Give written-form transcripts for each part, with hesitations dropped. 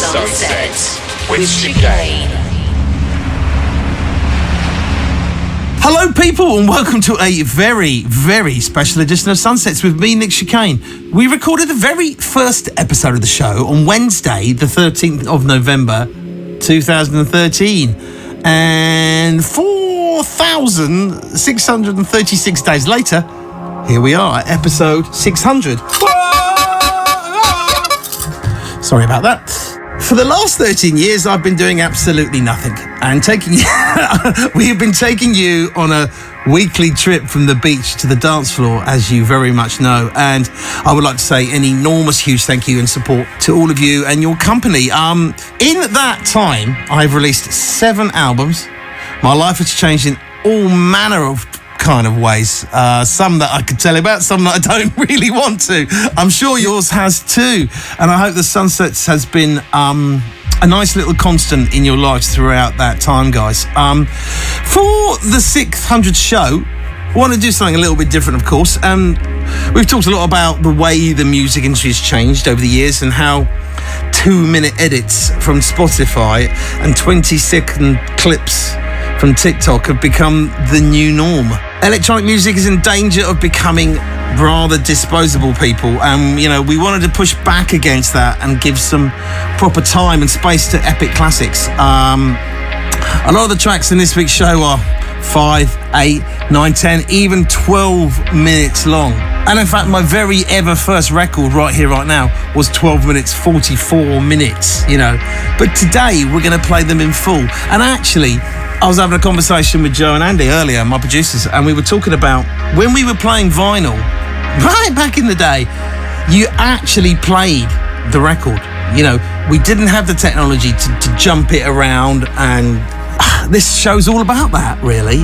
Sunsets with Chicane. Hello people and welcome to a very, very special edition of Sunsets with me, Nick Chicane. We recorded the very first episode of the show on Wednesday, the 13th of November, 2013. And 4,636 days later, here we are, episode 600. Sorry about that. For the last 13 years, I've been doing absolutely nothing and we have been taking you on a weekly trip from the beach to the dance floor, as you very much know. And I would like to say an enormous, huge thank you and support to all of you and your company. In that time, I've released 7 albums. My life has changed in all manner of kind of ways. Some that I could tell you about, some that I don't really want to. I'm sure yours has too. And I hope the Sunsets has been a nice little constant in your lives throughout that time, guys. For the 600th show, I want to do something a little bit different, of course. We've talked a lot about the way the music industry has changed over the years and how 2-minute edits from Spotify and 20-second clips from TikTok have become the new norm. Electronic music is in danger of becoming rather disposable, people. We wanted to push back against that and give some proper time and space to epic classics. A lot of the tracks in this week's show are 5, 8, 9, 10, even 12 minutes long. And in fact, my very ever first record right here, right now, was 12 minutes, 44 minutes, But today, we're going to play them in full. And actually, I was having a conversation with Joe and Andy earlier, my producers, and we were talking about when we were playing vinyl, right back in the day, you actually played the record. We didn't have the technology to jump it around, and this show's all about that, really.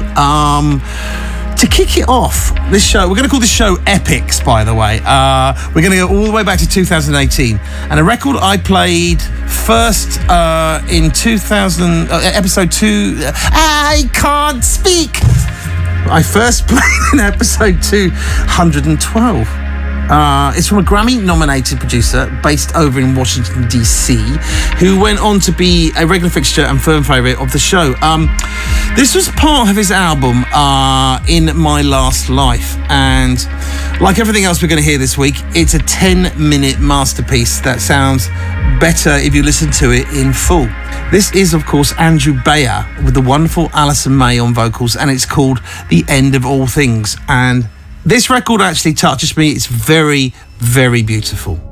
To kick it off, this show, we're going to call this show Epics, by the way. We're going to go all the way back to 2018. And a record I played first in 2000, episode 2. I can't speak. I first played in episode 212. It's from a Grammy-nominated producer based over in Washington, D.C., who went on to be a regular fixture and firm favourite of the show. This was part of his album, In My Last Life. And like everything else we're going to hear this week, it's a 10-minute masterpiece that sounds better if you listen to it in full. This is, of course, Andrew Bayer with the wonderful Alison May on vocals, and it's called The End of All Things. And this record actually touches me. It's very, very beautiful.